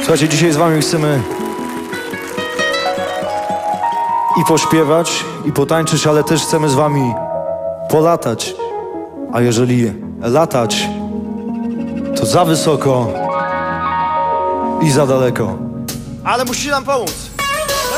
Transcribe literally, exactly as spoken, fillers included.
Słuchajcie, dzisiaj z wami chcemy i pośpiewać, i potańczyć, ale też chcemy z wami polatać. A jeżeli latać, to za wysoko i za daleko. Ale musicie nam pomóc.